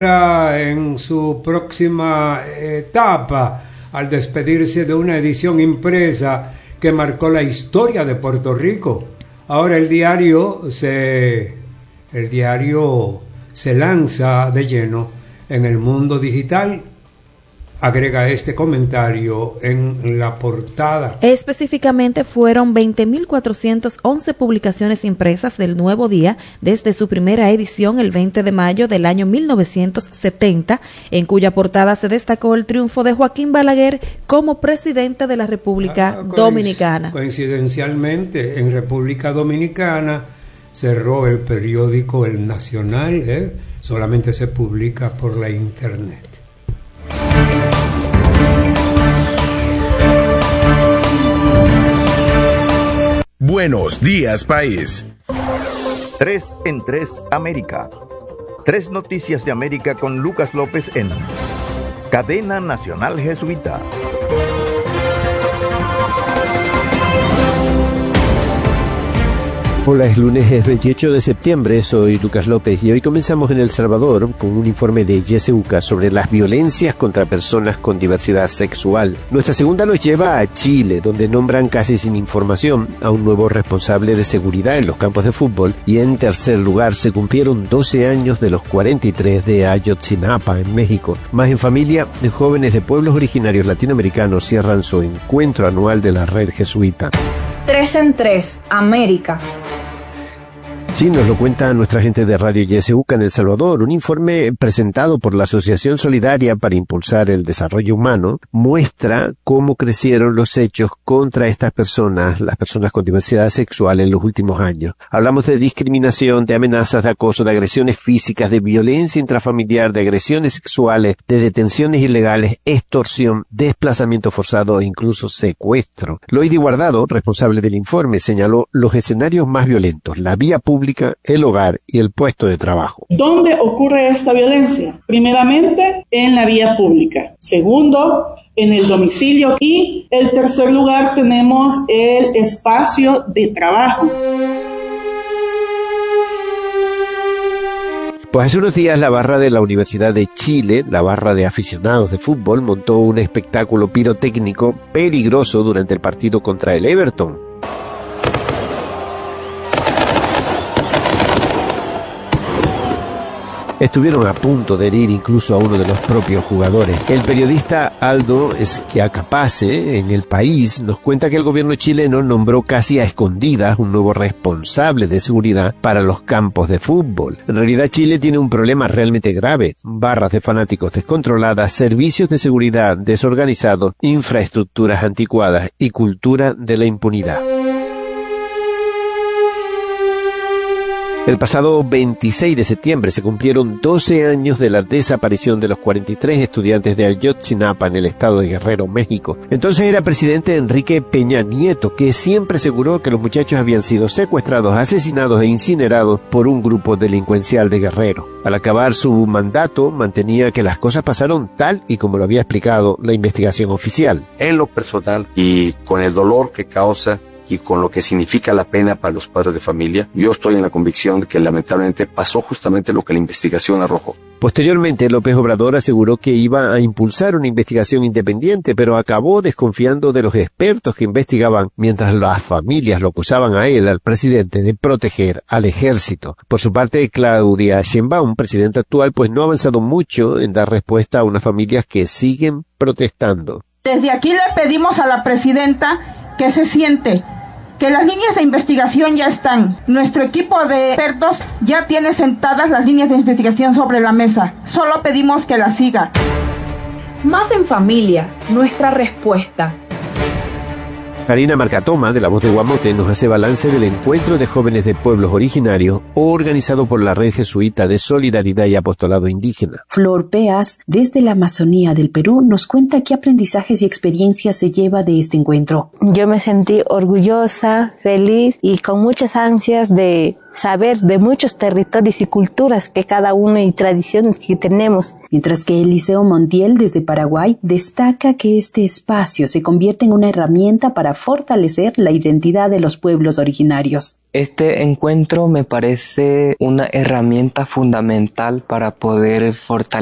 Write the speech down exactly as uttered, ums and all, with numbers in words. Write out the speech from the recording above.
En su próxima etapa, al despedirse de una edición impresa que marcó la historia de Puerto Rico. Ahora el diario se, el diario se lanza de lleno en el mundo digital. Agrega este comentario en la portada. Específicamente fueron veinte mil cuatrocientas once publicaciones impresas del Nuevo Día desde su primera edición el veinte de mayo del año mil novecientos setenta, en cuya portada se destacó el triunfo de Joaquín Balaguer como presidente de la República ah, Dominicana. Coincidencialmente, en República Dominicana cerró el periódico El Nacional, ¿eh? Solamente se publica por la internet. Buenos días, país. Tres en tres América. Tres noticias de América con Lucas López en Cadena Nacional Jesuita. Hola, es lunes, es veintiocho de septiembre, soy Lucas López y hoy comenzamos en El Salvador con un informe de YesEUCA sobre las violencias contra personas con diversidad sexual. Nuestra segunda nos lleva a Chile, donde nombran casi sin información a un nuevo responsable de seguridad en los campos de fútbol, y en tercer lugar se cumplieron doce años de los cuarenta y tres de Ayotzinapa en México. Más en familia, jóvenes de pueblos originarios latinoamericanos cierran su encuentro anual de la red jesuita. Tres en tres América. Sí, nos lo cuenta nuestra gente de Radio YesEUCA en El Salvador. Un informe presentado por la Asociación Solidaria para Impulsar el Desarrollo Humano muestra cómo crecieron los hechos contra estas personas, las personas con diversidad sexual, en los últimos años. Hablamos de discriminación, de amenazas, de acoso, de agresiones físicas, de violencia intrafamiliar, de agresiones sexuales, de detenciones ilegales, extorsión, desplazamiento forzado e incluso secuestro. Loidi Guardado, responsable del informe, señaló los escenarios más violentos: la vía pública, el hogar y el puesto de trabajo. ¿Dónde ocurre esta violencia? Primeramente, en la vía pública. Segundo, en el domicilio. Y en tercer lugar, tenemos el espacio de trabajo. Pues hace unos días la barra de la Universidad de Chile, la barra de aficionados de fútbol, montó un espectáculo pirotécnico peligroso durante el partido contra el Everton. Estuvieron a punto de herir incluso a uno de los propios jugadores. El periodista Aldo Schiacapace, en El País, nos cuenta que el gobierno chileno nombró casi a escondidas un nuevo responsable de seguridad para los campos de fútbol. En realidad, Chile tiene un problema realmente grave: barras de fanáticos descontroladas, servicios de seguridad desorganizados, infraestructuras anticuadas y cultura de la impunidad. El pasado veintiséis de septiembre se cumplieron doce años de la desaparición de los cuarenta y tres estudiantes de Ayotzinapa en el estado de Guerrero, México. Entonces era presidente Enrique Peña Nieto, que siempre aseguró que los muchachos habían sido secuestrados, asesinados e incinerados por un grupo delincuencial de Guerrero. Al acabar su mandato, mantenía que las cosas pasaron tal y como lo había explicado la investigación oficial. En lo personal y con el dolor que causa y con lo que significa la pena para los padres de familia, yo estoy en la convicción de que lamentablemente pasó justamente lo que la investigación arrojó. Posteriormente, López Obrador aseguró que iba a impulsar una investigación independiente, pero acabó desconfiando de los expertos que investigaban, mientras las familias lo acusaban a él, al presidente, de proteger al ejército. Por su parte, Claudia Sheinbaum, presidenta actual, pues no ha avanzado mucho en dar respuesta a unas familias que siguen protestando. Desde aquí le pedimos a la presidenta que se siente, que las líneas de investigación ya están. Nuestro equipo de expertos ya tiene sentadas las líneas de investigación sobre la mesa. Solo pedimos que las siga. Más en familia, nuestra respuesta. Karina Marcatoma, de La Voz de Guamote, nos hace balance del encuentro de jóvenes de pueblos originarios organizado por la Red Jesuita de Solidaridad y Apostolado Indígena. Flor Peas, desde la Amazonía del Perú, nos cuenta qué aprendizajes y experiencias se lleva de este encuentro. Yo me sentí orgullosa, feliz y con muchas ansias de saber de muchos territorios y culturas que cada uno y tradiciones que tenemos. Mientras que el Liceo Montiel desde Paraguay destaca que este espacio se convierte en una herramienta para fortalecer la identidad de los pueblos originarios. Este encuentro me parece una herramienta fundamental para poder fortalecer